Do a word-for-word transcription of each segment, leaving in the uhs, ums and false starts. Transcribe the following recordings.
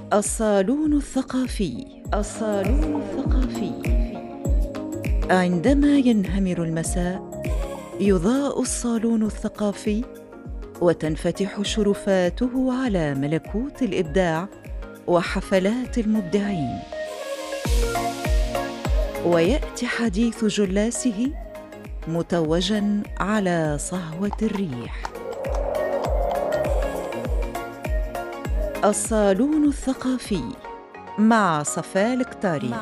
الصالون الثقافي. الصالون الثقافي. عندما ينهمر المساء يضاء الصالون الثقافي وتنفتح شرفاته على ملكوت الإبداع وحفلات المبدعين، ويأتي حديث جلاسه متوجاً على صهوة الريح. الصالون الثقافي مع صفاء الكتاري.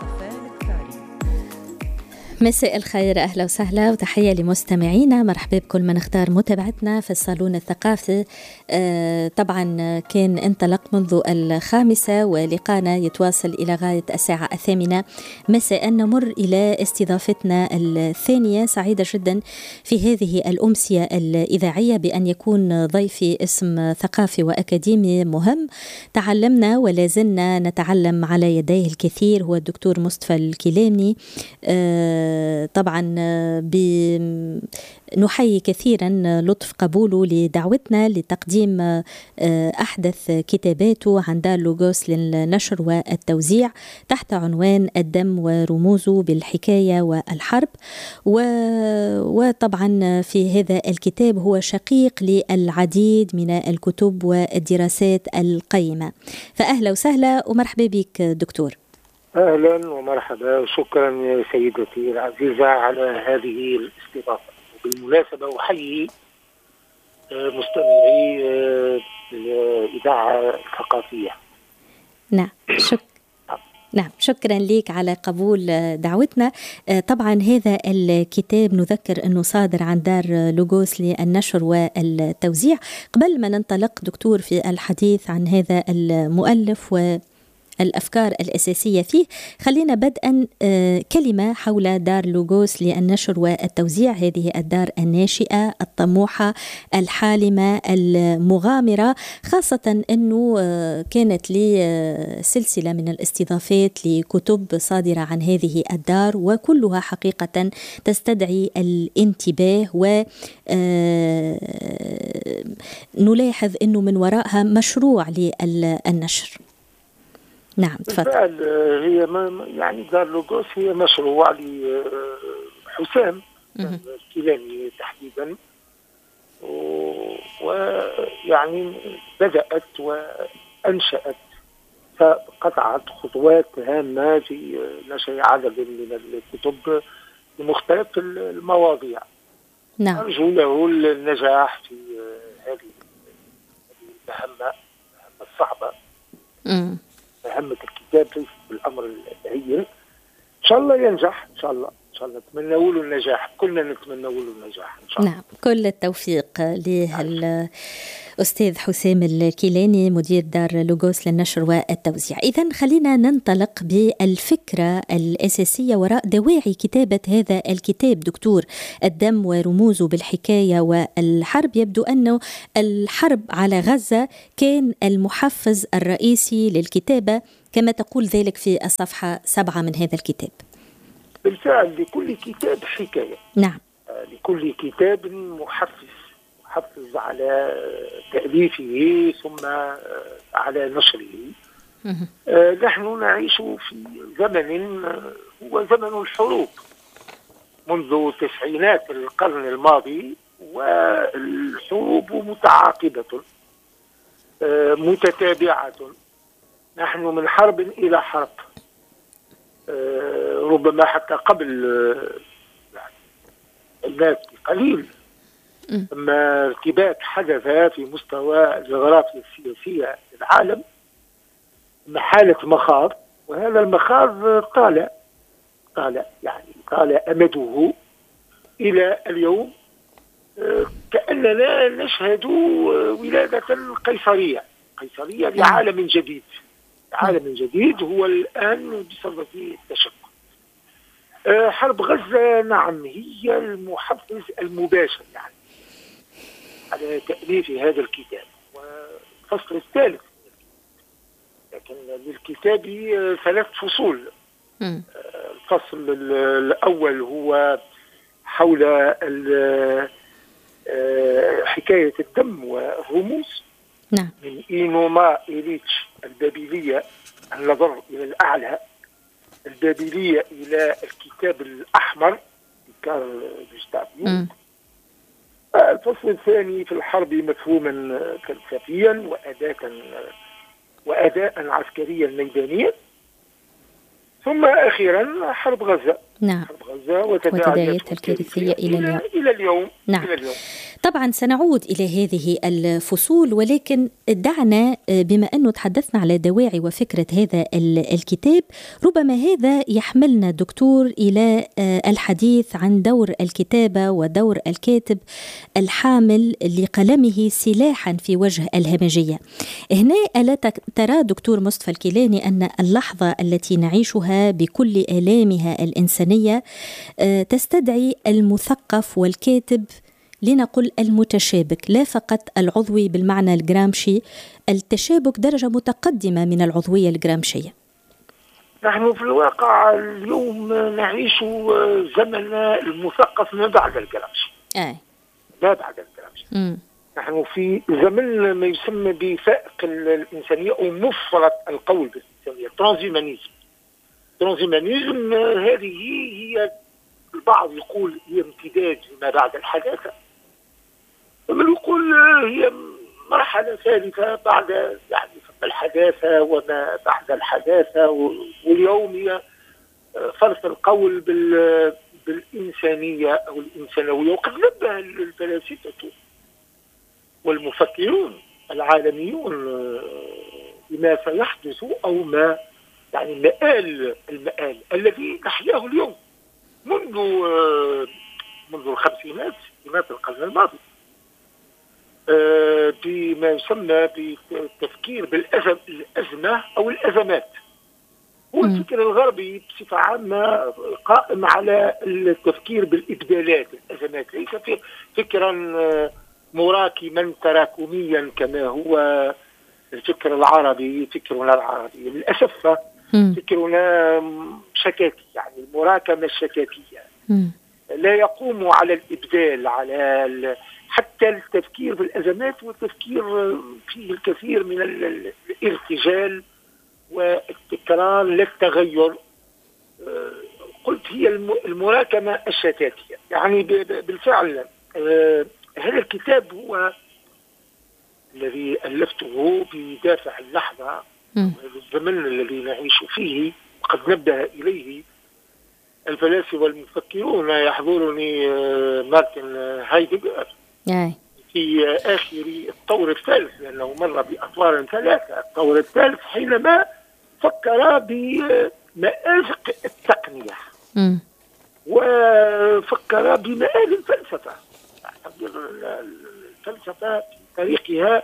مساء الخير، أهلا وسهلا وتحية لمستمعينا. مرحبا بكل من اختار متابعتنا في الصالون الثقافي. آه طبعا كان انطلق منذ الخامسة ولقانا يتواصل إلى غاية الساعة الثامنة مساء. نمر إلى استضافتنا الثانية. سعيدة جدا في هذه الأمسية الإذاعية بأن يكون ضيفي اسم ثقافي وأكاديمي مهم. تعلمنا ولا زلنا نتعلم على يديه الكثير، هو الدكتور مصطفى الكيلاني. آه طبعا نحيي كثيرا لطف قبوله لدعوتنا لتقديم أحدث كتاباته عن دار لوغوس للنشر والتوزيع تحت عنوان الدم ورموزه بالحكاية والحرب. وطبعا في هذا الكتاب هو شقيق للعديد من الكتب والدراسات القيمة. فأهلا وسهلا ومرحبا بك دكتور. أهلا ومرحبا وشكرا يا سيدتي العزيزة على هذه الاستضافة. بالمناسبة أحيي مستمعي الإذاعة الثقافية. نعم شك... نعم شكرا لك على قبول دعوتنا. طبعا هذا الكتاب نذكر أنه صادر عن دار لوغوس للنشر والتوزيع. قبل ما ننطلق دكتور في الحديث عن هذا المؤلف و الأفكار الأساسية فيه، خلينا بدءا كلمة حول دار لوغوس للنشر والتوزيع. هذه الدار الناشئة الطموحة الحالمة المغامرة، خاصة أنه كانت لي سلسلة من الاستضافات لكتب صادرة عن هذه الدار وكلها حقيقة تستدعي الانتباه، ونلاحظ أنه من وراءها مشروع للنشر. نعم تفضل. بالفعل هي ما يعني دار لوغوس هي مشروع لحسام الكيلاني تحديدا، ويعني بدأت وأنشأت فقطعت خطوات هامة في نشر عدد من الكتب بمختلف المواضيع. نعم. أرجو له النجاح في هذه المهمة المهمة الصعبة. امم مهمة الكتاب ليست بالأمر الهين. إن شاء الله ينجح، إن شاء الله إن شاء الله نتمنى له النجاح، كلنا نتمنى له النجاح إن شاء الله. نعم كل التوفيق للأستاذ حسام الكيلاني مدير دار لوغوس للنشر والتوزيع. إذن خلينا ننطلق بالفكرة الأساسية وراء دواعي كتابة هذا الكتاب دكتور، الدم ورموزه بالحكاية والحرب. يبدو أنه الحرب على غزة كان المحفز الرئيسي للكتابة كما تقول ذلك في الصفحة سبعة من هذا الكتاب. بالفعل لكل كتاب حكاية. نعم. لكل كتاب محفز محفز على تأليفه ثم على نشره. نحن نعيش في زمن هو زمن الحروب منذ تسعينات القرن الماضي، والحروب متعاقبة متتابعة. نحن من حرب إلى حرب، ربما حتى قبل الناس بقليل أما ارتباك حدث في مستوى الجغرافيا السياسية للعالم، حالة مخاض، وهذا المخاض طال طال يعني طال أمده إلى اليوم. كأننا نشهد ولادة قيصرية قيصرية لعالم جديد. عالم جديد هو الآن بصدد التشكل. حرب غزة نعم هي المحفز المباشر يعني على تأليف هذا الكتاب والفصل الثالث. لكن للكتاب ثلاث فصول. الفصل الأول هو حول حكاية الدم والرموز، نعم. من إينوما إيريتش البابلية، النظر إلى الأعلى، البابلية إلى الكتاب الأحمر كارل جوستاف يونغ. الفصل الثاني في الحرب مفهوما فلسفيا وأداة وأداء عسكريا ميدانيا. ثم أخيرا حرب غزة. نعم. حرب غزة وتداعياتها الكارثية إلى اليوم. إلى اليوم. نعم. إلى اليوم. طبعا سنعود إلى هذه الفصول، ولكن دعنا بما أنه تحدثنا على دواعي وفكرة هذا الكتاب، ربما هذا يحملنا دكتور إلى الحديث عن دور الكتابة ودور الكاتب الحامل لقلمه سلاحا في وجه الهمجية. هنا ألا ترى دكتور مصطفى الكيلاني أن اللحظة التي نعيشها بكل آلامها الإنسانية تستدعي المثقف والكاتب، لنقل المتشابك، لا فقط العضوي بالمعنى الجرامشي، التشابك درجة متقدمة من العضوية الجرامشية؟ نحن في الواقع اليوم نعيش زمن المثقف ما بعد الجرامشي. آه. ما بعد الجرامشي. م. نحن في زمن ما يسمى بفائق الإنسانية أو مفرط القول بالإنسانية، ترانزيمانيزم. ترانزيمانيزم هذه هي البعض يقول هي امتداد لما بعد الحداثة، ومن يقول هي مرحلة ثالثة بعد يعني الحداثة وما بعد الحداثة، واليوم هي فرط القول بالإنسانية أو الإنسانوية. وقد نبه الفلاسفة والمفكرون العالميون بما سيحدث أو ما يعني مآل المآل الذي نحياه اليوم منذ منذ الخمسينات سنوات القرن الماضي، بما يسمى بالتفكير بالأزمة أو الأزمات. هو الفكر الغربي بصفة عامة قائم على التفكير بالإبدالات، الأزمات، ليس فكرا مراكما تراكميا كما هو الفكر العربي. فكرنا العربي للأسف فكرنا شكاكي، يعني المراكمة الشكاكية، لا يقوم على الإبدال، على حتى التفكير في الأزمات والتفكير فيه الكثير من الارتجال والتكرار للتغير. قلت هي المراكمة الشتاتية. يعني بالفعل هذا الكتاب هو الذي ألفته بدافع اللحظة، الزمن الذي نعيش فيه. وقد نبه إليه الفلاسفة والمفكرون. يحضرني مارتن هايدغر في آخر الطور الثالث، لأنه مر بأطوار ثلاثة. الطور الثالث حينما فكر بمآزق التقنية م. وفكر بمآل الفلسفة، الفلسفة في طريقها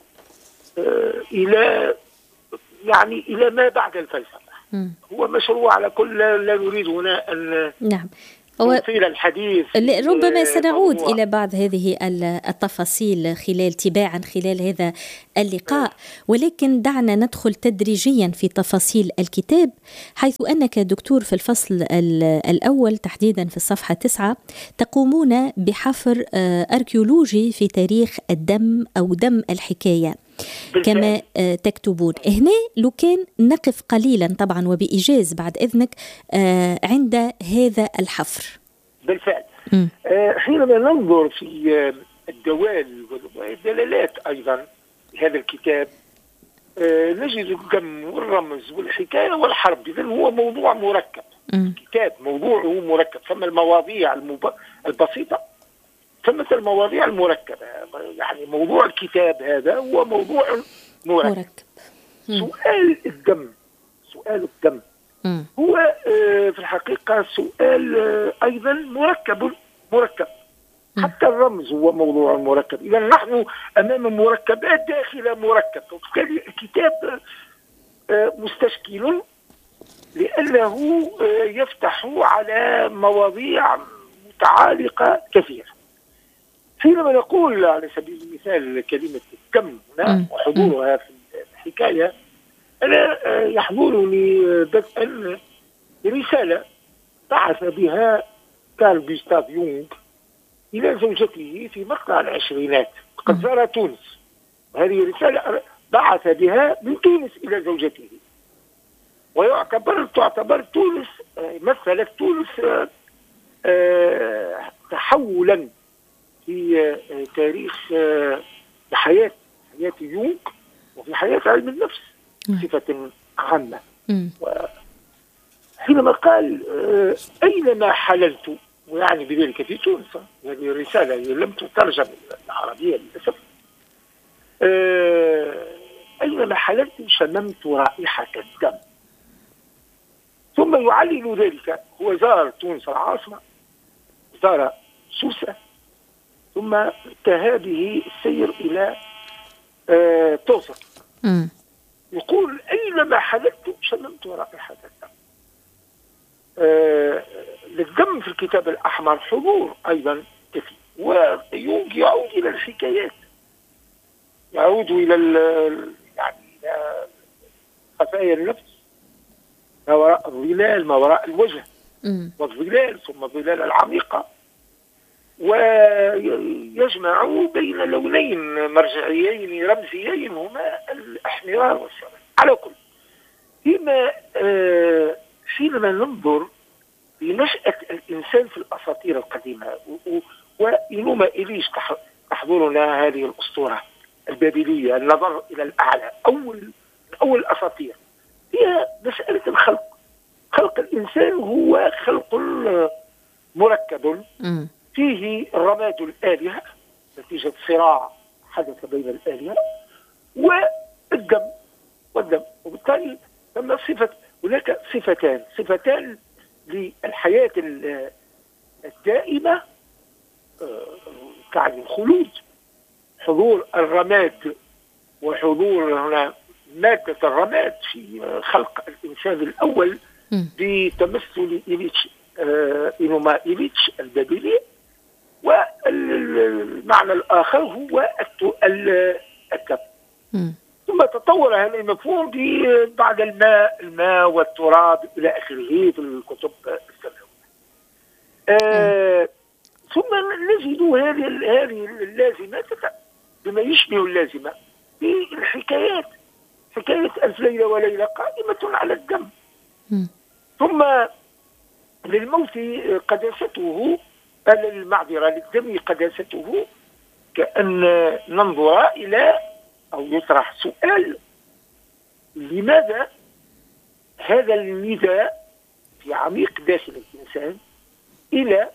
إلى يعني إلى ما بعد الفلسفة. م. هو مشروع على كل، لا نريد هنا أن نعم نطيل الحديث. ربما سنعود موضوع. إلى بعض هذه التفاصيل خلال تباعا خلال هذا اللقاء، ولكن دعنا ندخل تدريجيا في تفاصيل الكتاب، حيث أنك دكتور في الفصل الأول تحديدا في الصفحة تسعة تقومون بحفر أركيولوجي في تاريخ الدم أو دم الحكاية كما تكتبون. هنا لو كان نقف قليلا طبعا وبإيجاز بعد إذنك عند هذا الحفر. بالفعل حينما ننظر في الدوال والدلالات أيضا هذا الكتاب نجد الدم والرمز والحكاية والحرب. إذن هو موضوع مركب. الكتاب موضوعه مركب، ثم المواضيع البسيطة ثم المواضيع المركبة. يعني موضوع الكتاب هذا هو موضوع مركب, مركب. سؤال الدم سؤال الدم م. هو في الحقيقة سؤال أيضا مركب مركب م. حتى الرمز هو موضوع مركب. إذا نحن أمام مركبات داخل مركب. الكتاب مستشكل لأنه يفتح على مواضيع متعالقة كثيرة. حينما نقول على سبيل المثال كلمة الدم هنا وحضورها في الحكاية، أنا يحضرني بدءا رسالة بعث بها كارل جوستاف يونغ إلى زوجته في مقطع العشرينات. قد زار تونس هذه رسالة بعث بها من تونس إلى زوجته، ويعتبر تعتبر تونس مثلت تونس تحولا في تاريخ حياة حياة يونغ وفي حياة علم النفس بصفة عامة. حينما قال أينما حللت، ويعني بذلك في تونس، هذه الرسالة لم تترجم العربية للأسف، أينما حللت شممت رائحة الدم. ثم يعلل ذلك، هو زار تونس العاصمة، زار سوسة، ثم انتهى به السير إلى توصل. يقول أينما حللت شممت رائحة الدم. آه للدم في الكتاب الأحمر حضور أيضا كثير، ويونغ يعود إلى الحكايات، يعود إلى يعني إلى خفايا النفس، ما وراء الظلال، ما وراء الوجه والظلال، ثم الظلال العميقة، ويجمع بين لونين مرجعيين رمزيين هما الأحمرار والسود. على كل فيما آه حينما ننظر في نشأة الإنسان في الأساطير القديمة، وإنوما إليش تحضرنا هذه الأسطورة البابلية، النظر إلى الأعلى، أول أول الأساطير فيها مسألة الخلق. خلق الإنسان هو خلق مركب فيه رماد الآلهة نتيجة صراع حدث بين الآلهة، والدم والدم وبالتالي ثم صفة، هناك صفتان صفتان للحياة الدائمة تعني الخلود، حضور الرماد وحضور هنا مادة الرماد في خلق الإنسان الأول بتمثل إليتش إنوما إليتش البابلي، والمعنى الآخر هو الدم. ثم تطور هذا المفهوم بعد الماء الماء والتراب إلى آخره في الكتب السماوية. آه ثم نجد هذه هذه اللازمات بما يشبه اللازمة في الحكايات، حكاية ألف ليلة وليلة قائمة على الدم. ثم للموت قداسته، المعذرة للدم قداسته، كأن ننظر إلى أو يطرح سؤال: لماذا هذا النداء في عميق داخل الإنسان إلى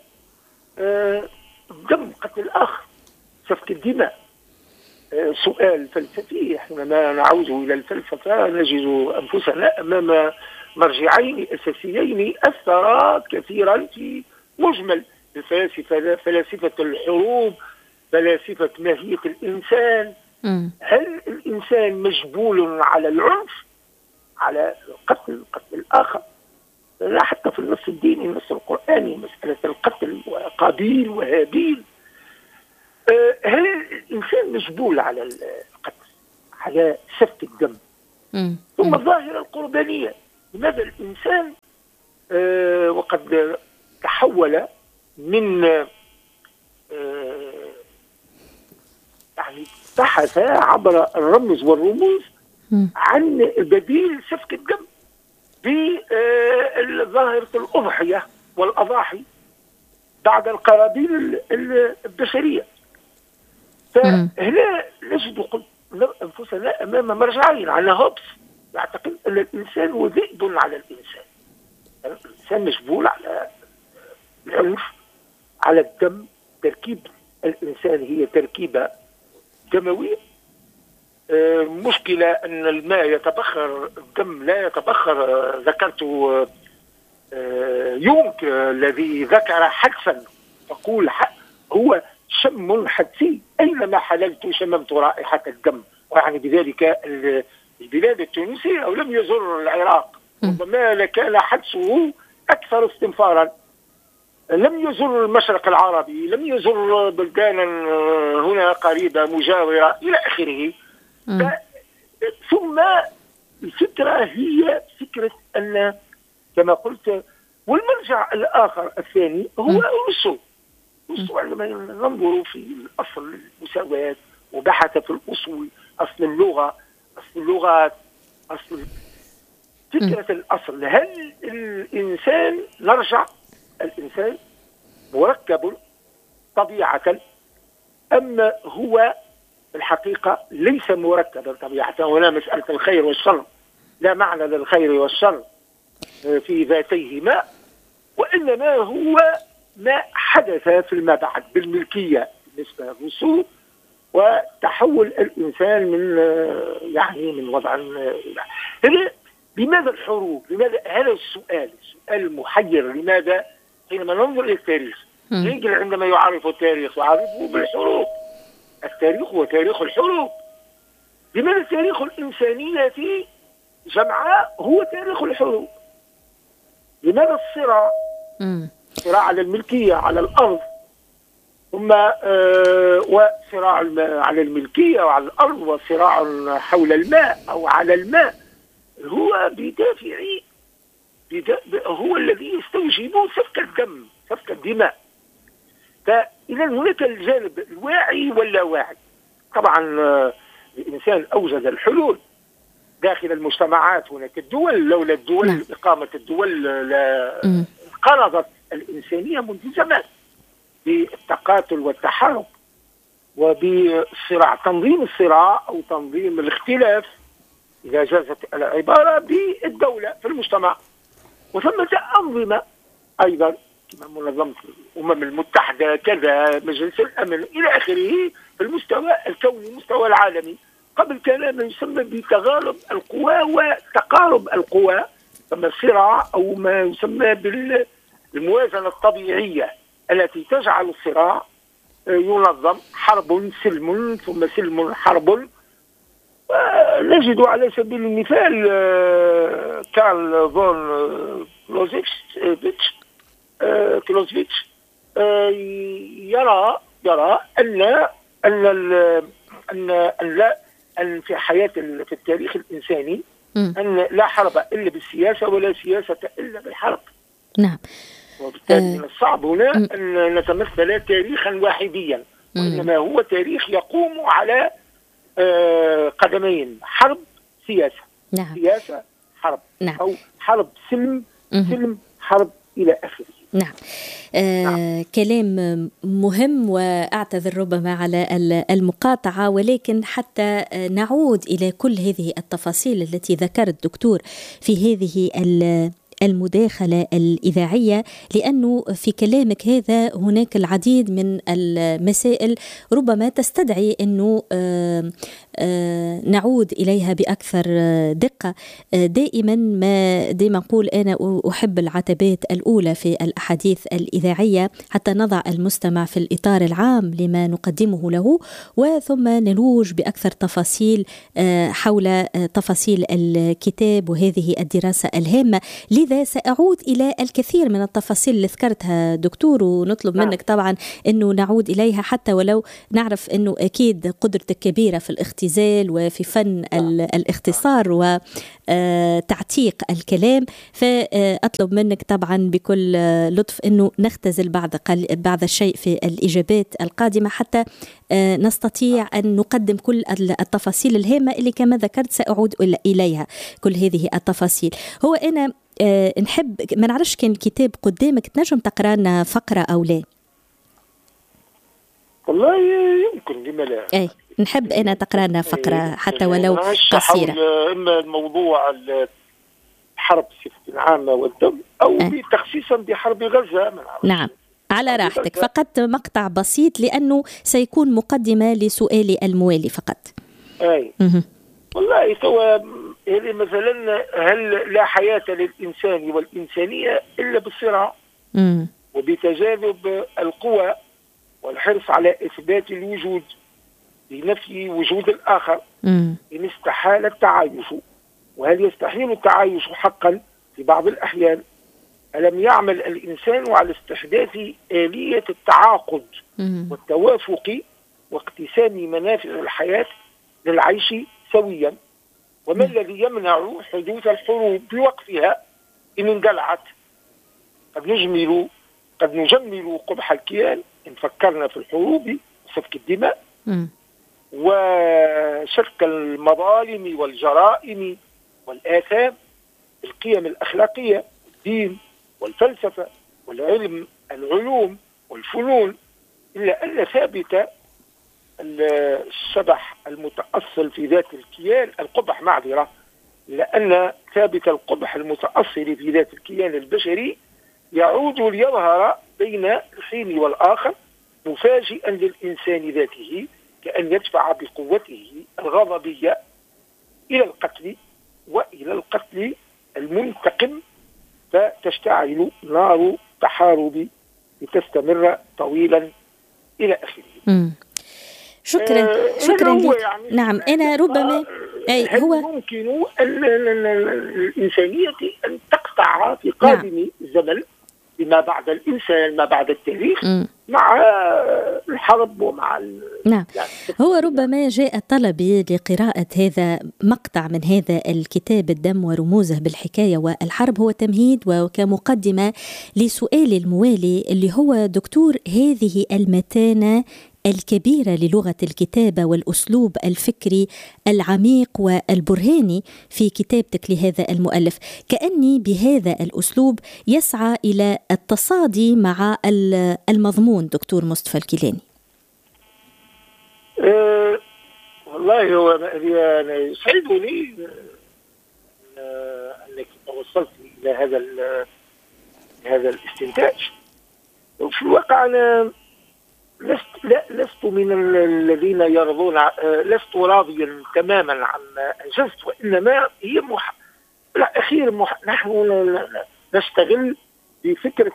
دم قتل الآخر، سفك الدماء؟ سؤال فلسفي. حينما نعود إلى الفلسفة نجد أنفسنا أمام مرجعين أساسيين أثرا كثيرا في مجمل الفلاسفة، فلاسفة الحروب، فلاسفة ماهية الإنسان. هل الإنسان مجبول على العنف، على قتل قتل الآخر؟ لا، حتى في النص الديني، النص القرآني، مسألة القتل وقابيل وهابيل. هل الإنسان مجبول على القتل، على سفك الدم؟ ثم الظاهرة القربانية، لماذا الإنسان آه وقد تحول من آه يعني بحث عبر الرمز والرموز عن بديل سفك الدم بظاهرة الأضحية والأضاحي بعد القرابين البشرية. فهنا نجد أنفسنا أمام مرجعين. على هوبس يعتقد أن الإنسان هو ذئب على الإنسان، الإنسان مجبول على العنف، على الدم. تركيب الإنسان هي تركيبة دموية. آه مشكلة أن الماء يتبخر، الدم لا يتبخر. ذكرت آه يونغ الذي ذكر حدسا، يقول هو شم حدسي، أينما حللت شممت رائحة الدم، ويعني بذلك البلاد التونسية، أو لم يزر العراق، ربما لكان حدسه أكثر استنفارا. لم يزر المشرق العربي، لم يزر بلدانا هنا قريبة مجاورة إلى آخره. ثم الفكرة هي فكرة أن كما قلت، والمرجع الآخر الثاني هو روسو. روسو عندما ننظر في الأصل المساواة وبحث في الأصول أصل اللغة، أصل اللغات، أصل فكرة الأصل. هل الإنسان، نرجع، الإنسان مركب طبيعة أم هو الحقيقة ليس مركبا طبيعة؟ هنا مسألة الخير والشر، لا معنى للخير والشر في ذاتيهما، وإنما هو ما حدث فيما بعد بالملكية بالنسبة للرسول، وتحول الإنسان من يعني من وضع هنا. لماذا الحروب؟ لماذا هذا السؤال السؤال المحير؟ لماذا حينما ننظر إلى التاريخ يمكن عندما يعرف التاريخ يعرفه بالحروب؟ التاريخ هو تاريخ الحروب. لماذا تاريخ الإنسانية جمعاء هو تاريخ الحروب؟ لماذا الصراع؟ صراع على الملكية على الأرض، ثم آه وصراع على الملكية وعلى الأرض، وصراع حول الماء أو على الماء، هو بدافع هو الذي يستوجب سفك الدم، سفك الدماء. فإذا هناك الجانب الواعي واللاواعي. طبعا الإنسان أوجد الحلول داخل المجتمعات. هناك الدول، لولا الدول نعم. إقامة الدول انقرضت الإنسانية منذ زمان بالتقاتل والتحارب وبالصراع، تنظيم الصراع أو تنظيم الاختلاف إذا جازت العبارة بالدولة في المجتمع. وثمة أنظمة أيضا كما منظمة الأمم المتحدة كذا، مجلس الأمن إلى آخره في المستوى الكوني المستوى العالمي. قبل كان ما يسمى بتغالب القوى وتقارب القوى، ثم صراع أو ما يسمى بالموازنة الطبيعية التي تجعل الصراع ينظم، حرب سلم ثم سلم حرب. نجد على سبيل المثال كارل فون كلوزفيتش كلوزفيتش يرى يرى أن أن أن أن لا أن في حياة في التاريخ الإنساني أن لا حرب إلا بالسياسة ولا سياسة إلا بالحرب. نعم. وبالتالي من الصعب هنا أن نتمثل تاريخا واحديا، وإنما هو تاريخ يقوم على قدمين: حرب سياسة. نعم. سياسة حرب. نعم. أو حرب سلم سلم حرب إلى آخره. نعم. آه نعم. كلام مهم، وأعتذر ربما على المقاطعة، ولكن حتى نعود إلى كل هذه التفاصيل التي ذكرت دكتور في هذه المداخلة الإذاعية، لأنه في كلامك هذا هناك العديد من المسائل ربما تستدعي أنه آآ آآ نعود إليها بأكثر دقة. دائما ما دائما نقول أنا أحب العتبات الأولى في الأحاديث الإذاعية حتى نضع المستمع في الإطار العام لما نقدمه له، وثم نلوج بأكثر تفاصيل حول تفاصيل الكتاب وهذه الدراسة الهامة. لذا سأعود إلى الكثير من التفاصيل اللي ذكرتها دكتور، ونطلب منك طبعا أنه نعود إليها، حتى ولو نعرف أنه أكيد قدرتك كبيرة في الاختزال وفي فن الاختصار وتعتيق الكلام، فأطلب منك طبعا بكل لطف أنه نختزل بعض بعض الشيء في الإجابات القادمة حتى نستطيع أن نقدم كل التفاصيل الهامة اللي كما ذكرت سأعود إليها. كل هذه التفاصيل هو أنا أه نحب ما نعرفش كان الكتاب قدامك تنجم تقرأ لنا فقرة أو لا؟ والله يمكن، لما لا؟ أي نحب أنا تقرأ لنا فقرة حتى ولو قصيرة. إما الموضوع الحرب بصفة عامة والدم، أو أه. تخصيصا بحرب غزة. نعم، على راحتك، فقط مقطع بسيط لأنه سيكون مقدمة لسؤالي الموالي فقط. أي م- والله سواء هذه مثلا: هل لا حياة للإنسان والإنسانية إلا بالصراع مم. وبتجاذب القوى والحرص على إثبات الوجود لنفي وجود الآخر مم. إن استحال التعايش. وهل يستحيل التعايش حقا في بعض الأحيان؟ ألم يعمل الإنسان على استحداث آلية التعاقد مم. والتوافق واقتسام منافع الحياة للعيش سويا؟ وما م. الذي يمنع حدوث الحروب بوقفها إن اندلعت؟ قد نجمل قد نجمل قبح الكيان إن فكرنا في الحروب وسفك الدماء. م. وشك المظالم والجرائم والآثام، القيم الأخلاقية، الدين والفلسفة والعلم، العلوم والفنون، إلا أن ثابت الشبح المتأصل في ذات الكيان القبح معذرة لأن ثابت القبح المتأصل في ذات الكيان البشري يعود ليظهر بين الحين والآخر مفاجئا للإنسان ذاته، كأن يدفع بقوته الغضبية إلى القتل وإلى القتل المنتقم، فتشتعل نار تحارب لتستمر طويلا إلى آخره. شكرا آه شكرا هو لك. يعني نعم أنا ربما أي هو ممكن أن الإنسانية أن تقطع في قادم نعم. الزمن بما بعد الإنسان ما بعد التاريخ م. مع الحرب ومع نعم. يعني هو ربما جاء طلبي لقراءة هذا مقطع من هذا الكتاب الدم ورموزه بالحكاية والحرب هو تمهيد وكمقدمة لسؤال الموالي اللي هو دكتور هذه المتانة الكبيرة للغة الكتابة والأسلوب الفكري العميق والبرهاني في كتابتك لهذا المؤلف، كأني بهذا الأسلوب يسعى إلى التصادي مع المضمون دكتور مصطفى الكيلاني. أه والله هو أنا يسعدني أنك توصلت إلى هذا هذا الاستنتاج. وفي الواقع أنا لست لا لست من الذين يرضون، لست راضيا تماما عما انجزت، وانما هي مح... لا اخيرا مح... نحن نشتغل بفكره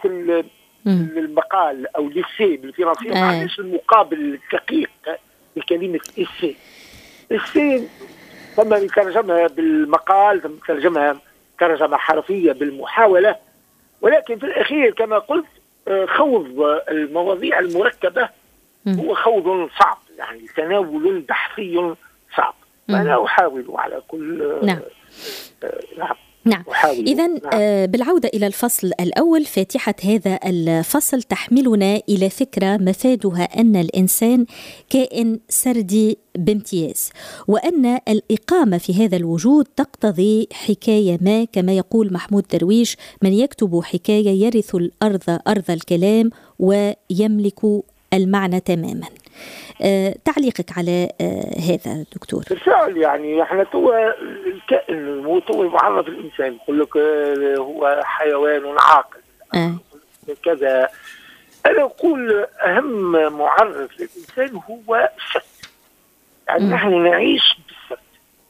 المقال او الإسي بالفرنسيه، معلش المقابل الدقيق لكلمه إسي. إسي ثم يترجمها بالمقال، ثم يترجمها ترجمه حرفيه بالمحاوله، ولكن في الاخير كما قلت خوض المواضيع المركبة هو خوض صعب، يعني تناول بحثي صعب. أنا أحاول على كل نعم. نعم. نعم. إذن نعم. آه بالعودة إلى الفصل الأول، فاتحة هذا الفصل تحملنا إلى فكرة مفادها أن الإنسان كائن سردي بامتياز، وأن الإقامة في هذا الوجود تقتضي حكاية ما، كما يقول محمود درويش: من يكتب حكاية يرث الأرض أرض الكلام ويملك المعنى تماما. آه، تعليقك على آه، هذا دكتور؟ بالفعل يعني احنا تو الكائن هو تو معرف الانسان، يقول لك هو حيوان عاقل آه. كذا. انا اقول اهم معرف للانسان هو السرد، يعني م. نحن نعيش بالسرد،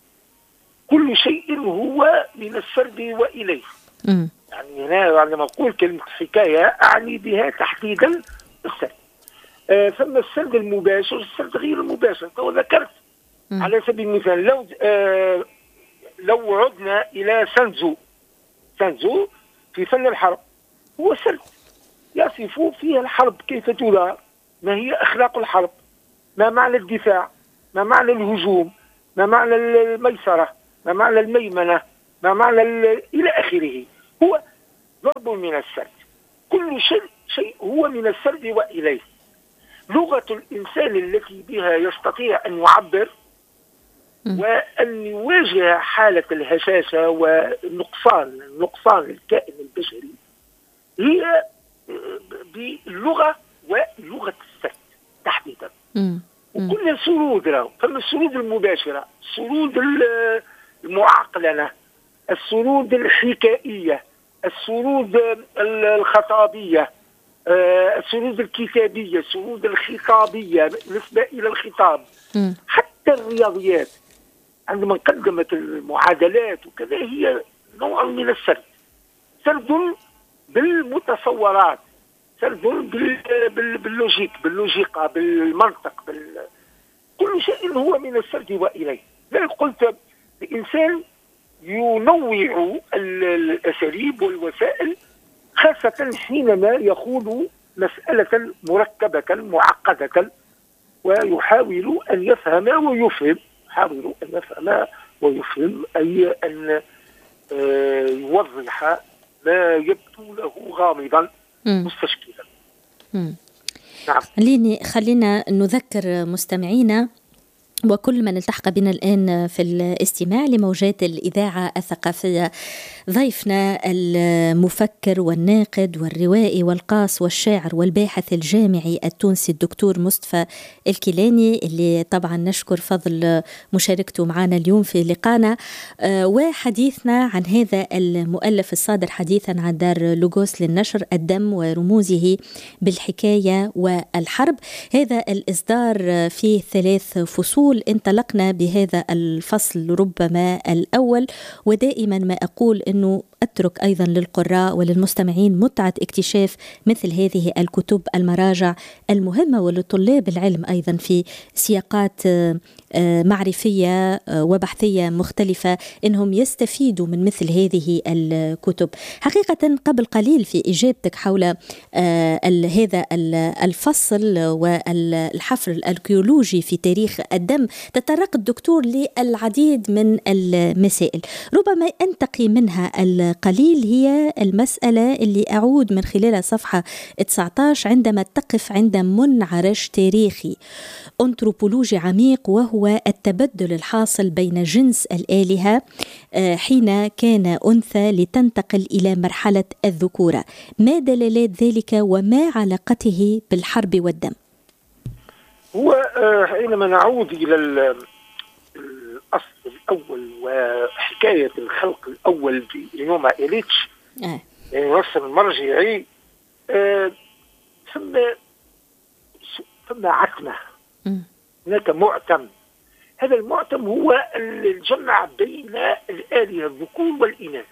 كل شيء هو من السرد واليه. م. يعني هنا عندما اقول كلمه حكايه اعني بها تحديدا السرد. آه ثم السرد المباشر، السرد غير المباشر. تو ذكرت م. على سبيل المثال لو آه لو عدنا الى سانزو سانزو في فن الحرب، هو سرد يصف فيها الحرب كيف تدار، ما هي اخلاق الحرب، ما معنى الدفاع، ما معنى الهجوم، ما معنى الميسره، ما معنى الميمنه، ما معنى الى اخره. هو ضرب من السرد، كل شيء شيء هو من السرد واليه. لغة الإنسان التي بها يستطيع أن يعبر وأن يواجه حالة الهشاشة والنقصان نقصان الكائن البشري هي باللغة ولغة السرد تحديدا. وكل سرود له، فما السرود المباشرة، السرود المعقلنة، السرود الحكائية، السرود الخطابية، السرود الكتابية، السرود الخطابية بالنسبة إلى الخطاب. م. حتى الرياضيات عندما قدمت المعادلات وكذا هي نوع من السرد، سرد بالمتصورات، سرد بال... بال... باللوجيك باللوجيقة بالمنطق بال... كل شيء هو من السرد وإليه. لذلك قلت الإنسان ينوع الأساليب والوسائل، خاصة حينما يخوض مسألة مركبة معقدة ويحاول أن يفهم ويفهم، يحاول أن يفهم ويفهم أي أن يوضح ما يبدو له غامضا مستشكلا. نعم. خليني خلينا نذكر مستمعينا وكل من التحق بنا الآن في الاستماع لموجات الإذاعة الثقافية. ضيفنا المفكر والناقد والروائي والقاص والشاعر والباحث الجامعي التونسي الدكتور مصطفى الكيلاني، اللي طبعا نشكر فضل مشاركته معنا اليوم في لقانا، وحديثنا عن هذا المؤلف الصادر حديثا عن دار لوغوس للنشر، الدم ورموزه بالحكاية والحرب. هذا الإصدار فيه ثلاث فصول، انطلقنا بهذا الفصل ربما الأول، ودائما ما أقول أنه أترك أيضا للقراء وللمستمعين متعة اكتشاف مثل هذه الكتب، المراجع المهمة، ولطلاب العلم أيضا في سياقات معرفية وبحثية مختلفة أنهم يستفيدوا من مثل هذه الكتب. حقيقة قبل قليل في إجابتك حول هذا الفصل والحفر الأركيولوجي في تاريخ الدم تطرق الدكتور للعديد من المسائل، ربما أنتقي منها القليل. هي المسألة اللي أعود من خلالها صفحة تسعة عشر، عندما تقف عند منعرج تاريخي أنثروبولوجي عميق، وهو التبدل الحاصل بين جنس الآلهة حين كان أنثى لتنتقل إلى مرحلة الذكورة. ما دلالات ذلك وما علاقته بالحرب والدم؟ هو حينما نعود إلى الأصل الأول وحكاية الخلق الأول لنوما إليتش، آه. يعني الرسم المرجعي، آه ثم ثم عتمة، هناك معتم. هذا المعتم هو الجمع بين الآلهة الذكور والإناث،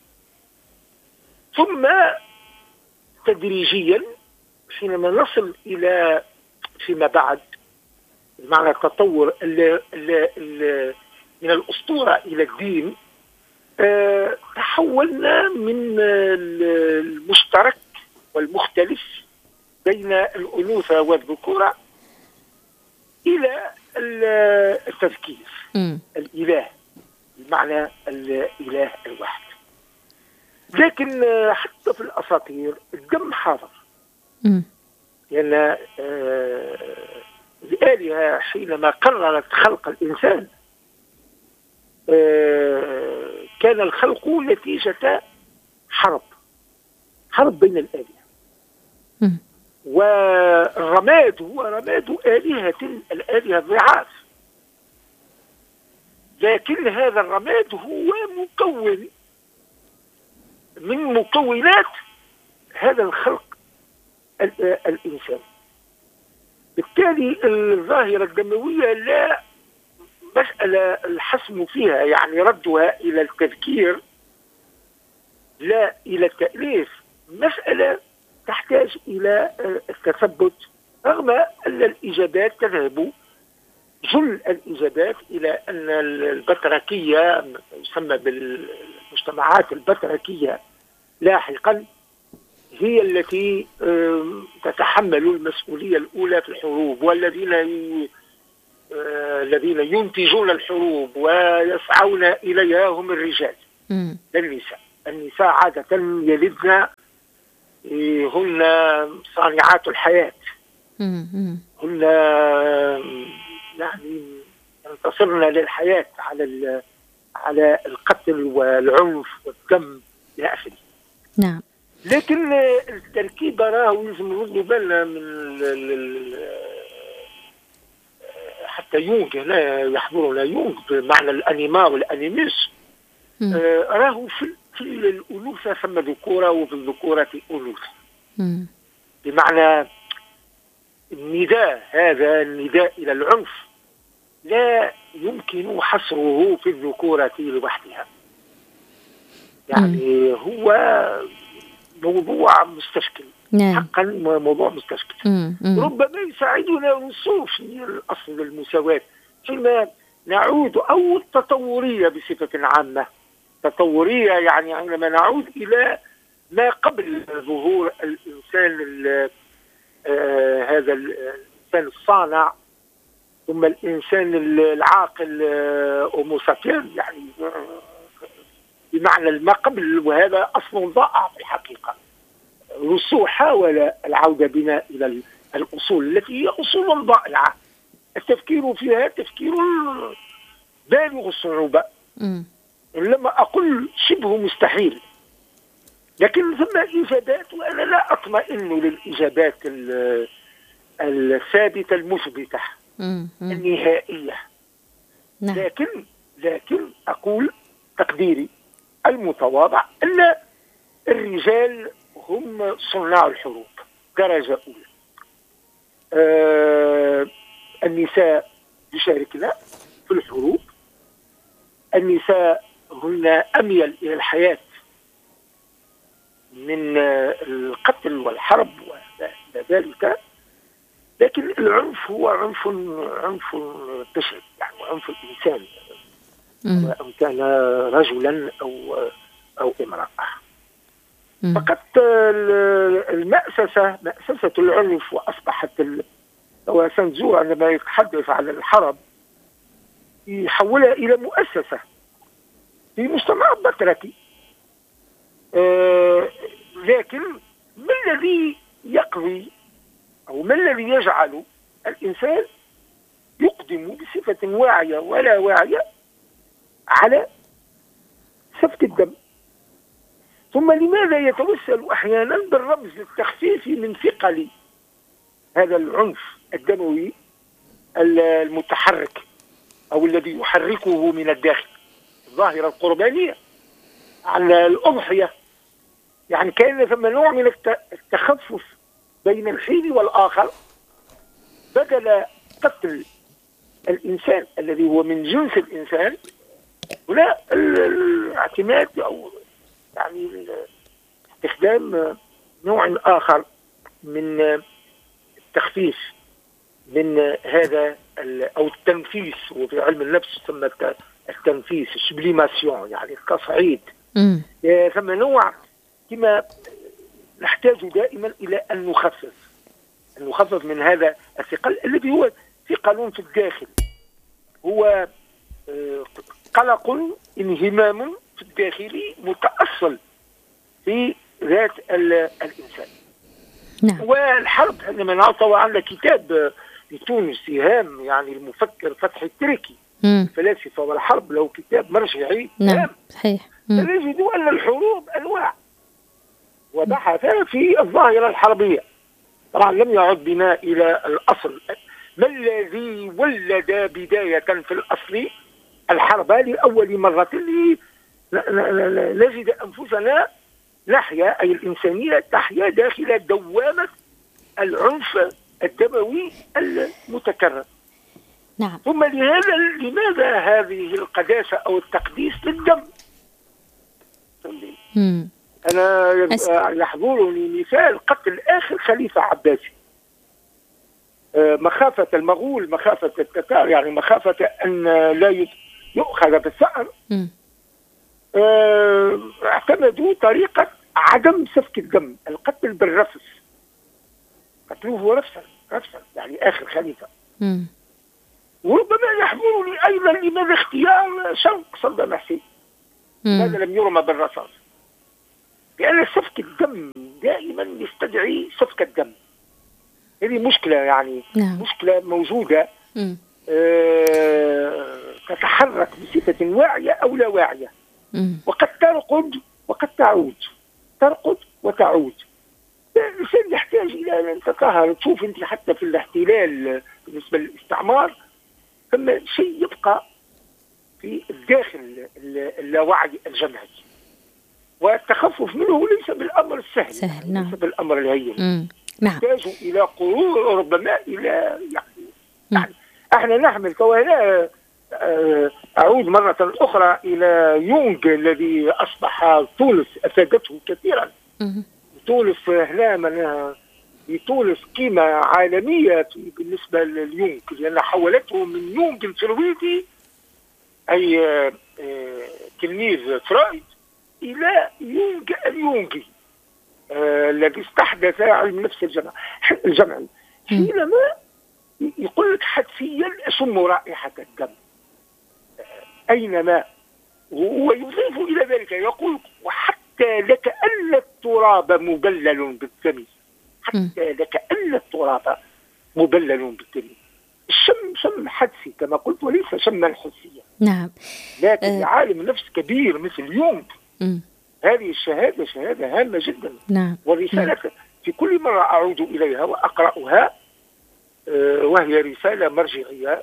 ثم تدريجيا حينما نصل إلى فيما بعد معنى التطور ال ال ال من الأسطورة إلى الدين، أه تحولنا من المشترك والمختلف بين الأنوثة والذكورة إلى التذكير، م. الإله بمعنى الإله الواحد. لكن حتى في الأساطير الدم حاضر، لأن يعني آه الآلهة حينما قررت خلق الإنسان آه كان الخلق نتيجة حرب حرب بين الآلهة، م. والرماد هو رماد آلهة الآلهة الضعاف، لكن هذا الرماد هو مكون من مكونات هذا الخلق الإنسان. بالتالي الظاهرة الدموية لا مسألة الحسم فيها، يعني ردها إلى التذكير لا إلى التأليف، مسألة تحتاج إلى التثبت، رغم أن الإجابات تذهب جل الإجابات إلى أن البتركية يسمى بالمجتمعات البتركية لاحقا هي التي تتحمل المسؤولية الأولى في الحروب، والذين الذين ينتجون الحروب ويسعون إليها هم الرجال لا النساء. النساء عادة يلدن، هن صانعات الحياة، هن يعني ينتصرن للحياة على على القتل والعنف والدم إلى آخره. نعم. لكن التركيبة راه لازم نردوا بالنا من حتى يونغ هنا يحضرنا يونغ بمعنى الأنيما والأنيميس، راه في في الأنوثة ثم ذكورة وفي الذكورة أنوثة، بمعنى النداء هذا النداء إلى العنف لا يمكن حصره في الذكورة لوحدها، يعني هو موضوع مستشكل، حقا موضوع مستشكل. ربما يساعدنا الوصول في الأصل المساواة حين نعود، أو التطورية بصفة عامة، تطورية يعني عندما نعود إلى ما قبل ظهور الإنسان آه هذا الإنسان الصانع، ثم الإنسان العاقل هومو سابينز، يعني بمعنى ما قبل، وهذا أصل ضائع في الحقيقة. روسو حاول العودة بنا إلى الأصول التي هي أصول ضائعة، التفكير فيها تفكير بالغ الصعوبة، لما أقول شبه مستحيل، لكن ثم إجابات وأنا لا أطمئن للإجابات الثابتة المثبتة النهائية. لكن لكن أقول تقديري المتواضع أن الرجال هم صناع الحروب درجة أولى. آه النساء يشاركن في الحروب، النساء هن أميل إلى الحياة من القتل والحرب وذلك، لكن العنف هو عنف عنف بشري، يعني عنف الإنسان سواء كان رجلا أو أو امرأة. فقط المأسسة مأسسة العنف، وأصبحت وسنزو عندما يتحدث عن الحرب يحولها إلى مؤسسة في مجتمع بطركي. آه لكن ما الذي يقضي أو ما الذي يجعل الإنسان يقدم بصفة واعية ولا واعية على سفك الدم؟ ثم لماذا يتوسل أحيانا بالرمز للتخفيف من ثقل هذا العنف الدموي المتحرك أو الذي يحركه من الداخل؟ الظاهرة القربانية عن الأضحية، يعني كان ثم نوع من التخفف بين الحين والآخر، بدل قتل الإنسان الذي هو من جنس الإنسان هنا الاعتماد أو يعني استخدام نوع آخر من التخفيف من هذا أو التنفيس. وفي علم النفس تسمى التنفيس السبليماسيون، يعني التصعيد. ثم نوع كما نحتاج دائما إلى أن نخفف أن نخفف من هذا الثقل الذي هو ثقل في الداخل، هو قلق انهمام في الداخل متأصل في ذات الإنسان. نعم. والحرب عندما نعطوا عندنا كتاب لتونس هام، يعني المفكر فتحي التركي الفلاسفة والحرب، له كتاب مرجعي. نعم صحيح. نجد أن الحروب أنواع، وبحث في الظاهرة الحربية. طبعا لم يعد بنا إلى الأصل، ما الذي ولد بداية في الأصل الحرب لأول مرة نجد أنفسنا نحيا، أي الإنسانية تحيا داخل دوامة العنف الدموي المتكرر. نعم. ثم لهذا لماذا هذه القداسة أو التقديس للدم؟ مم. أنا يحضرني مثال قتل آخر خليفة عباسي، مخافة المغول، مخافة التتار، يعني مخافة أن لا يؤخذ بالثأر، اعتمدوا طريقة عدم سفك الدم، القتل بالرفس. قتلوه رفسا رفسا يعني آخر خليفة. مم. وربما يحضرني أيضا لماذا اختيار شنق صدام حسين، لماذا لم يرمى بالرصاص؟ لأن سفك الدم دائما يستدعي سفك الدم. هذه مشكلة، يعني نعم. مشكلة موجودة أه تتحرك بصفة واعية أو لا واعية، مم. وقد ترقد وقد تعود، ترقد وتعود. الإنسان يحتاج إلى أن تطهر. تشوف أنت حتى في الاحتلال بالنسبة للاستعمار ثم شيء يبقى في الداخل اللاوعي الجمعي، والتخفف منه ليس بالأمر السهل، سهل. نعم. ليس بالأمر الهين. نعم. يحتاج إلى قرون، ربما إلى يعني, يعني احنا نحمل كوانا. أعود مرة أخرى إلى يونغ الذي أصبح تونس أفادته كثيرا. مم. تونس هنا من في تونس قيمة عالمية بالنسبة لليونغ، لأن حولته من يونغ الفرويدي أي تلميذ فرويد إلى يونغ اليونغي الذي استحدث علم نفس الجمع الجمعي. حينما يقول لك حدسيا أشم رائحة الدم أينما، ويضيف إلى ذلك يقول وحتى لكأن التراب مبلل بالدم، حتى لكأن التراب مبلل بالدم. الشم شم حدسي كما قلت وليس شما حسيا. نعم. لكن أه عالم نفس كبير مثل يونغ م. هذه الشهادة شهادة هامة جدا. نعم. والرسالة نعم. في كل مرة أعود إليها وأقرأها أه وهي رسالة مرجعية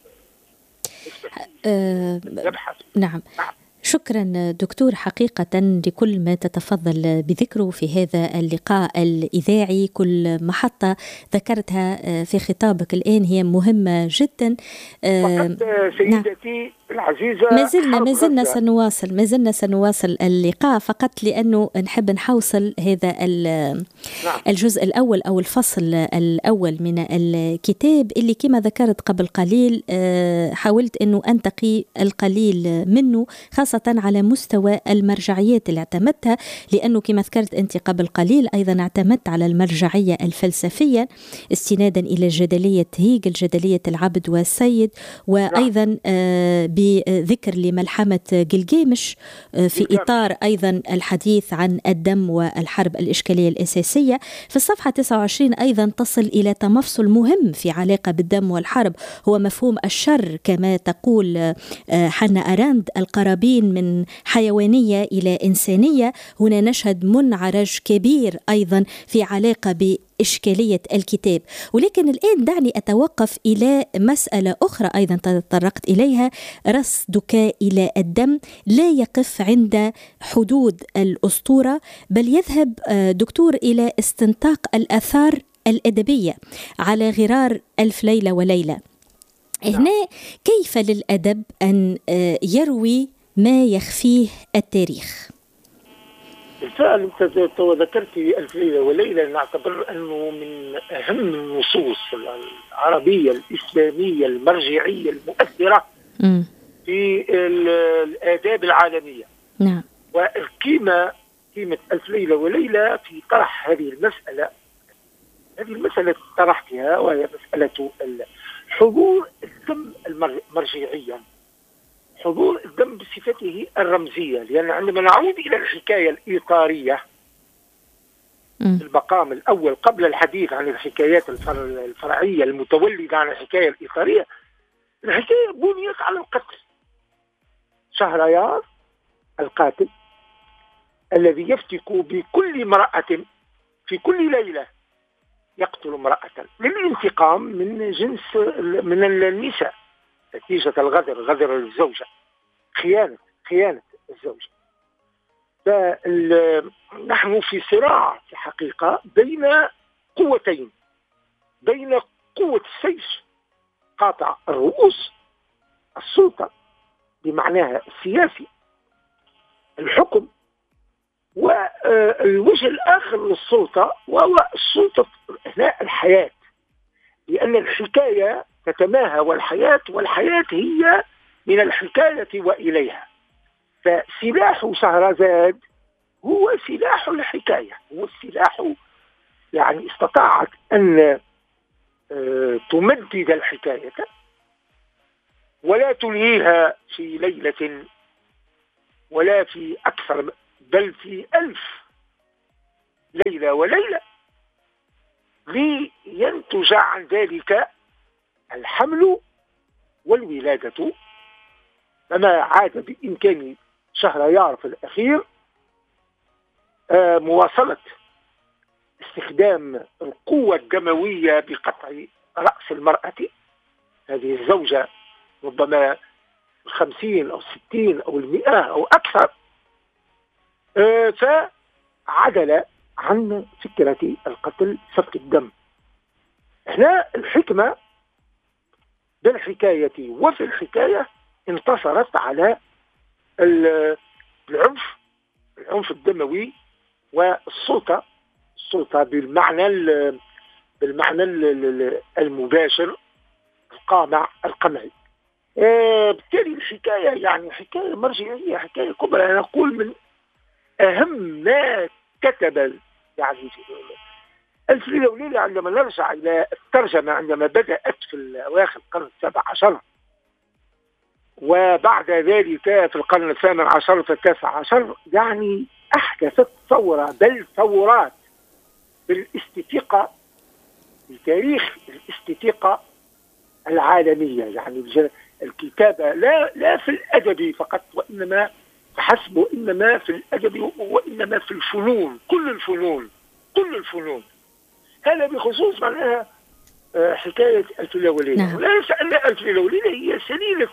أه نعم. شكرا دكتور حقيقة لكل ما تتفضل بذكره في هذا اللقاء الإذاعي. كل محطة ذكرتها في خطابك الآن هي مهمة جدا. فقط سيدتي نعم. العزيزة ما زلنا ما زلنا سنواصل ما زلنا سنواصل اللقاء فقط لأنه نحب نحوصل هذا نعم. الجزء الأول أو الفصل الأول من الكتاب اللي كما ذكرت قبل قليل حاولت أنه أنتقي القليل منه خاصة على مستوى المرجعيات اللي اعتمدتها، لأنه كما ذكرت أنت قبل قليل أيضا اعتمدت على المرجعية الفلسفية استنادا إلى جدلية هيجل جدلية العبد والسيد، وأيضا بذكر لملحمة جلجامش في إطار أيضا الحديث عن الدم والحرب الإشكالية الأساسية. في الصفحة تسعة وعشرين أيضا تصل إلى تمفصل مهم في علاقة بالدم والحرب، هو مفهوم الشر كما تقول حنا أراند، القرابين من حيوانية إلى إنسانية. هنا نشهد منعرج كبير أيضا في علاقة بإشكالية الكتاب. ولكن الآن دعني أتوقف إلى مسألة أخرى أيضا تطرقت إليها، رصدك إلى الدم لا يقف عند حدود الأسطورة، بل يذهب دكتور إلى استنطاق الآثار الأدبية على غرار ألف ليلة وليلة. هنا كيف للأدب أن يروي ما يخفيه التاريخ؟ بالفعل أنت ذكرت ألف ليلة وليلة، نعتبر أنه من أهم النصوص العربية الإسلامية المرجعية المؤثرة م. في الآداب العالمية. نعم. والقيمة قيمة ألف ليلة وليلة في طرح هذه المسألة هذه المسألة طرحتها، وهي مسألة حضور الدم المرجعيا، حضور الدم بصفته الرمزية. لأن عندما نعود إلى الحكاية الإيطارية في المقام الأول قبل الحديث عن الحكايات الفرعية المتولدة عن الحكاية الإيطارية، الحكاية بنيت على القتل. شهريار القاتل الذي يفتك بكل امرأة في كل ليلة، يقتل امرأة للانتقام من جنس من النساء نتيجة الغدر، غدر الزوجة، خيانة خيانة الزوجة. فنحن في صراع في حقيقة بين قوتين، بين قوة السيف قاطع الرؤوس، السلطة بمعناها السياسي، الحكم، والوجه الآخر للسلطة وهو السلطة أثناء الحياة، لأن الحكاية تتماهى والحياة والحياة هي من الحكاية وإليها. فسلاح شهرزاد هو سلاح الحكاية، هو السلاح يعني استطاعت أن تمدد الحكاية ولا تلهيها في ليلة ولا في أكثر، بل في ألف ليلة وليلة، لينتج عن ذلك الحمل والولادة. فما عاد بإمكان شهريار في الأخير مواصلة استخدام القوة الدموية بقطع رأس المرأة، هذه الزوجة ربما الخمسين أو الستين أو المئة أو أكثر، فعدل عن فكرة القتل سفك الدم. هنا الحكمة بالحكاية وفي الحكاية انتصرت على العنف العنف الدموي والسلطة، السلطة بالمعنى بالمعنى المباشر القامع القمعي. بالتالي الحكاية يعني حكاية مرجعية، حكاية كبرى. أنا أقول من أهم ما كتب يعني ألف ليلة وليلة. عندما نرجع إلى الترجمة عندما بدأت في أواخر القرن السابع عشر وبعد ذلك في القرن الثامن عشر في التاسع عشر، يعني أحدثت ثورة بل ثورات في الاستتيقة، في تاريخ الاستتيقة العالمية، يعني الكتابة لا لا في الأدب فقط وإنما فحسب، وإنما في الأدب وإنما في الفنون، كل الفنون كل الفنون. هذا بخصوص معناها حكاية ألف ليلة وليلة. نعم. لا ينسى أن ألف ليلة وليلة هي سليلة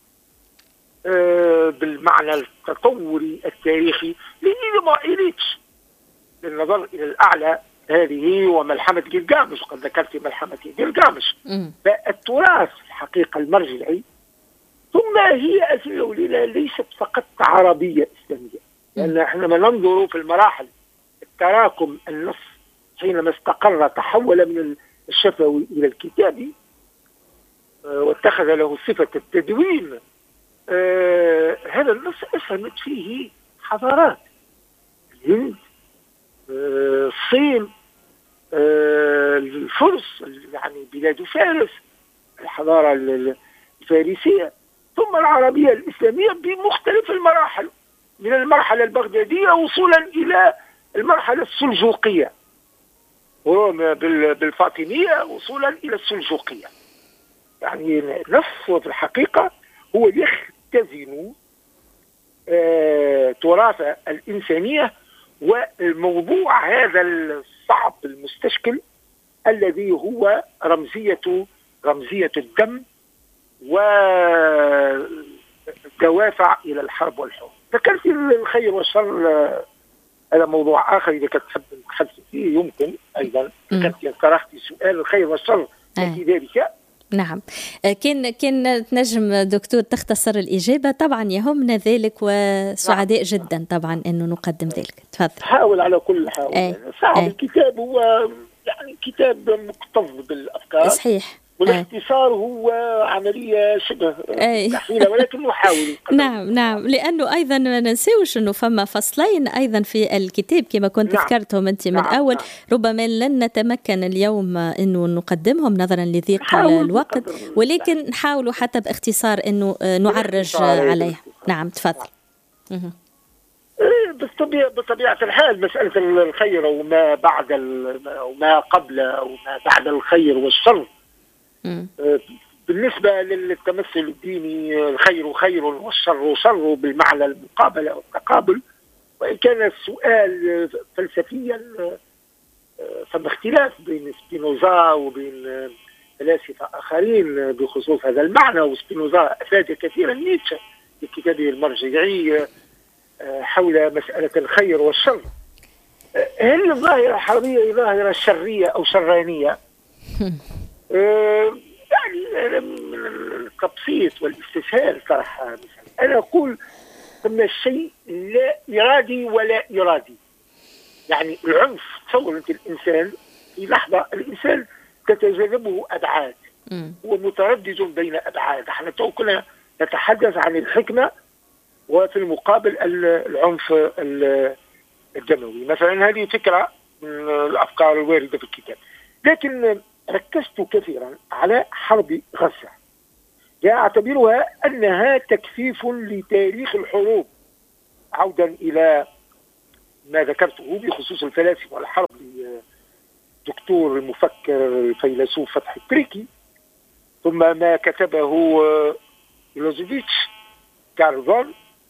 بالمعنى التطوري التاريخي لإذا ما إليتش للنظر إلى الأعلى هذه وملحمة جلجامش. قد ذكرت ملحمة جلجامش. فالتراث الحقيقة المرجعي. ثم هي ألف ليلة وليلة ليست فقط عربية إسلامية، لأن حينما ننظر في المراحل التراكم النص حينما استقر تحول من الشفوي إلى الكتابي واتخذ له صفة التدوين. آه هذا النص أسهمت فيه حضارات الهند، آه الصين، آه الفرس، يعني بلاد فارس، الحضارة الفارسية، ثم العربية الإسلامية بمختلف المراحل، من المرحلة البغدادية وصولا إلى المرحلة السلجوقية، بالفاطمية وصولا إلى السلجوقية. يعني نص في الحقيقة هو يختزن آه تراث الإنسانية والموضوع هذا الصعب المستشكل الذي هو رمزية رمزية الدم ودوافع إلى الحرب والحروب. ذكرت الخير والشر، هذا موضوع آخر إذا كنت تحب نتحدث فيه يمكن أيضا. ذكرت طرحت سؤال الخير والشر في ذلك. نعم. كان كان تنجم دكتور تختصر الإجابة؟ طبعا يهمنا ذلك وسعداء نعم. جدا طبعا أنه نقدم ذلك. تفضل. حاول على كل حال. صعب. الكتاب هو يعني كتاب مكتظ بالأفكار. صحيح. والاختصار هو عملية شبه مستحيلة ولكن نحاول. نعم نعم، لأنه أيضا ما ننساوش أنه فما فصلين أيضا في الكتاب كما كنت نعم. ذكرتهم أنت من نعم. أول نعم. ربما لن نتمكن اليوم أنه نقدمهم نظرا لضيق الوقت، ولكن نحاولوا حتى باختصار أنه نعرج عليه. نعم تفضل. بالطبيعة بطبيعة الحال مسألة الخير وما بعد وما قبل وما بعد الخير والشر. بالنسبة للتمثل الديني الخير خير والشر شر بالمعنى المقابلة والتقابل، وإن كان السؤال فلسفيا فما اختلاف بين سبينوزا وبين فلاسفة آخرين بخصوص هذا المعنى، وسبينوزا أفاد كثيرا نيتشه في كتابه المرجعي حول مسألة الخير والشر. هل الظاهرة الحربية ظاهرة شرية أو شرانية؟ يعني من التبسيط والاستسهال صراحة. أنا أقول أن الشيء لا إرادي ولا إرادي. يعني العنف، تصور أنت الإنسان في لحظة الإنسان تتجاذبه أبعاد ومتردد بين أبعاد. احنا تو كنا نتحدث عن الحكمة وفي المقابل العنف الدموي مثلا. هذه فكرة من الأفكار الواردة في الكتاب، لكن ركزت كثيرا على حرب غزة، أعتبرها أنها تكثيف لتاريخ الحروب، عودا إلى ما ذكرته بخصوص الفلاسفة والحرب للدكتور المفكر الفيلسوف فتحي التريكي، ثم ما كتبه يلوزوفيتش كارل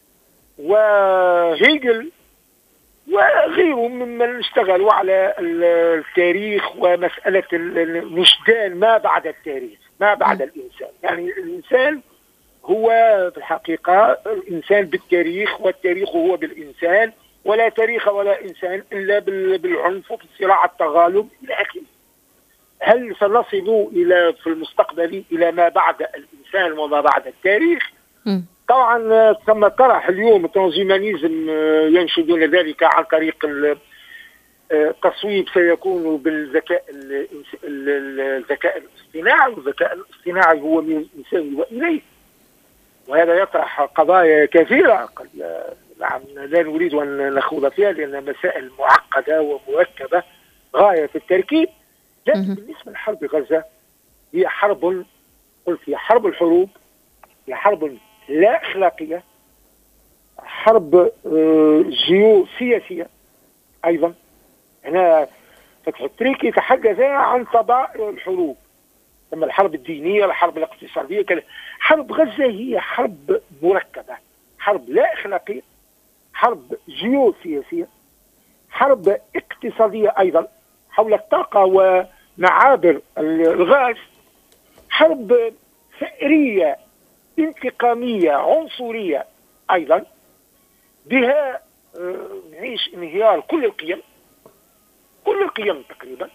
وهيجل وغيرهم ممن اشتغلوا على التاريخ ومسألة الوجدان ما بعد التاريخ، ما بعد الإنسان. يعني الإنسان هو في الحقيقة الإنسان بالتاريخ، والتاريخ هو بالإنسان، ولا تاريخ ولا إنسان إلا بالعنف وفي الصراع التغالب إلى آخره. هل سنصل إلى في المستقبل إلى ما بعد الإنسان وما بعد التاريخ؟ م. طبعا ثم طرح اليوم الترانزيمانيزم ينشدون ذلك عن طريق التصويب سيكون بالذكاء الذكاء الاصطناعي، والذكاء الاصطناعي هو من الإنسان وإليه، وهذا يطرح قضايا كثيرة قد نعم لا نريد أن نخوض فيها لأنها مسائل معقدة ومركبة غاية في التركيب. لكن بالنسبة لحرب غزة هي حرب، قلت هي حرب الحروب، هي حرب لا أخلاقية، حرب جيوسياسية أيضا. هنا فتح التريكي تحدث عن طبائع الحروب، ثم الحرب الدينية، الحرب الاقتصادية. حرب غزة هي حرب مركبة، حرب لا أخلاقية، حرب جيوسياسية، حرب اقتصادية أيضا حول الطاقة ومعابر الغاز، حرب ثأرية انتقامية عنصرية أيضا، بها نعيش انهيار كل القيم، كل القيم تقريبا،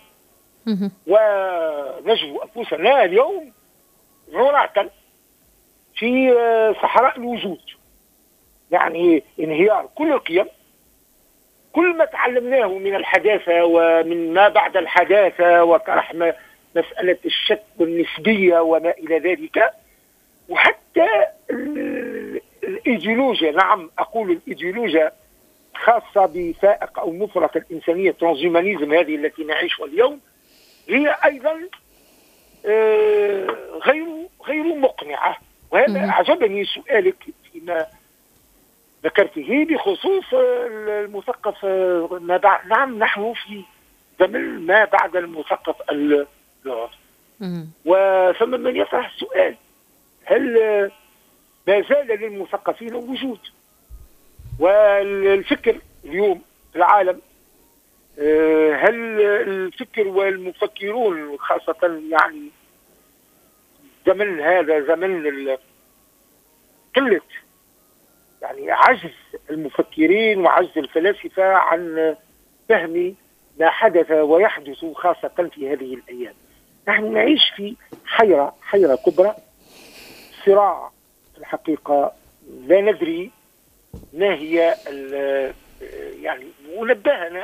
ونجد أنفسنا اليوم عراة في صحراء الوجود. يعني انهيار كل القيم، كل ما تعلمناه من الحداثة ومن ما بعد الحداثة، وطرح مسألة الشك والنسبية وما إلى ذلك، وحتى الإيديولوجيا، نعم أقول الإيديولوجيا خاصة بفائق أو مفرط الإنسانية، ترانزيومانيزم، هذه التي نعيشها اليوم، هي أيضا غير غير مقنعة. وهذا أعجبني سؤالك فيما ذكرته بخصوص المثقف ما بعد. نعم نحن في زمن ما بعد المثقف اللغوي، وثم من يطرح السؤال: هل ما زال للمثقفين وجود؟ والفكر اليوم في العالم، هل الفكر والمفكرون خاصة يعني زمن هذا زمن قلة، يعني عجز المفكرين وعجز الفلاسفة عن فهم ما حدث ويحدث خاصة في هذه الأيام. نحن نعيش في حيرة حيرة كبرى، صراع في الحقيقة لا ندري ما هي يعني. ونبهنا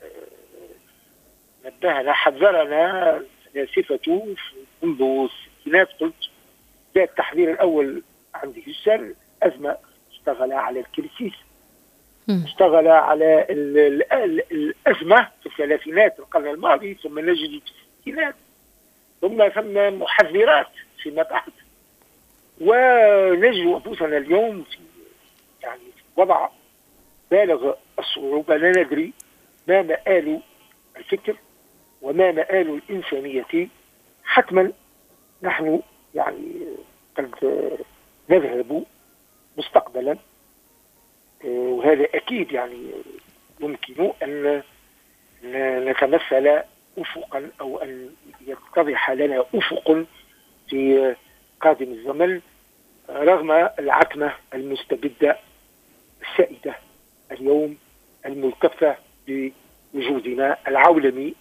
نبهنا حذرنا الفلاسفة منذ الستينات، قلت ده التحذير الأول عند هشام أزمة، اشتغل على الكريسيس، اشتغل على ال ال ال الأزمة في الثلاثينات القرن الماضي، ثم نجد في الستينات، ثم ثم محذرات فيما بعد، ونجد أنفسنا اليوم في يعني في وضع بالغ الصعوبة. لا ندري ما مآل الفكر وما مآل الإنسانية. حتما نحن يعني قد نذهب مستقبلا، وهذا أكيد يعني يمكن أن نتمثل أفقا أو أن يتضح لنا أفق في قادم الزمن، رغم العتمة المستبدة السائدة اليوم الملتفة بوجودنا العولمي.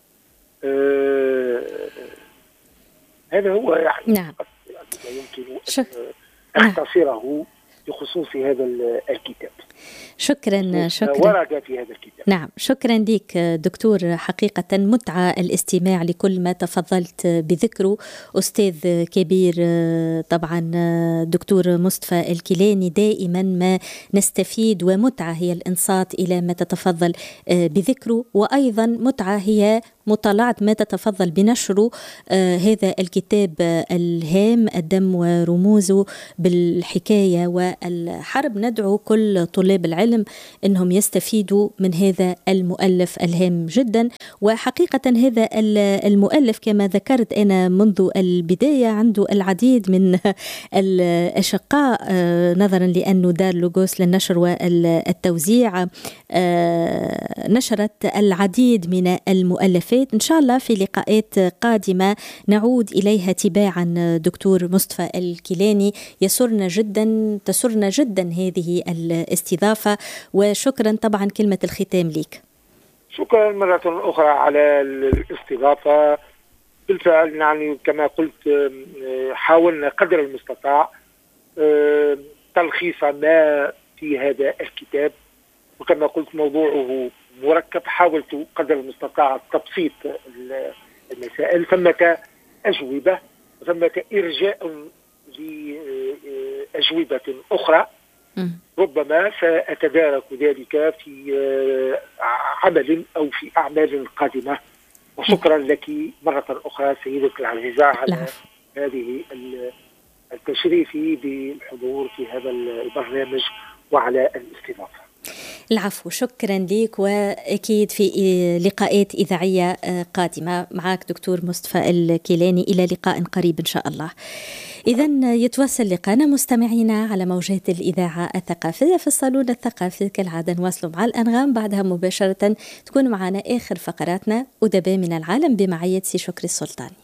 آه هذا هو يعني نعم. لا يمكن أن أختصره بخصوص هذا الكتاب. شكرا شكرا ورد في هذا الكتاب. نعم، شكرا لك دكتور. حقيقة متعة الاستماع لكل ما تفضلت بذكره. أستاذ كبير طبعا دكتور مصطفى الكيلاني، دائما ما نستفيد، ومتعة هي الإنصات إلى ما تتفضل بذكره، وأيضا متعة هي مطالعة ما تتفضل بنشره. آه هذا الكتاب الهام، الدم ورموزه، بالحكاية والحرب. ندعو كل طلاب العلم أنهم يستفيدوا من هذا المؤلف الهام جدا. وحقيقة هذا المؤلف كما ذكرت أنا منذ البداية عنده العديد من الأشقاء، آه نظرا لأنه دار لوغوس للنشر والتوزيع آه نشرت العديد من المؤلفات. إن شاء الله في لقاءات قادمة نعود إليها تباعا. دكتور مصطفى الكيلاني، يسرنا جدا تسرنا جدا هذه الاستضافة، وشكرا طبعا. كلمة الختام لك. شكرا مرة أخرى على الاستضافة. بالفعل يعني كما قلت حاولنا قدر المستطاع تلخيص ما في هذا الكتاب، وكما قلت موضوعه مركب. حاولت قدر المستطاع تبسيط المسائل. ثمة أجوبة وثمة إرجاء لأجوبة أخرى، ربما سأتدارك ذلك في عمل أو في أعمال قادمة. وشكرا لك مرة أخرى سيدتي العزيزة على هذه التشريف بالحضور في هذا البرنامج وعلى الاستضافة. العفو، شكرا لك، وأكيد في لقاءات إذاعية قادمة معك دكتور مصطفى الكيلاني. إلى لقاء قريب إن شاء الله. إذن يتواصل لقانا مستمعينا على موجات الإذاعة الثقافية في الصالون الثقافي كالعادة. نواصلوا مع الأنغام، بعدها مباشرة تكون معنا آخر فقراتنا ودبا من العالم بمعية سي شكري السلطاني.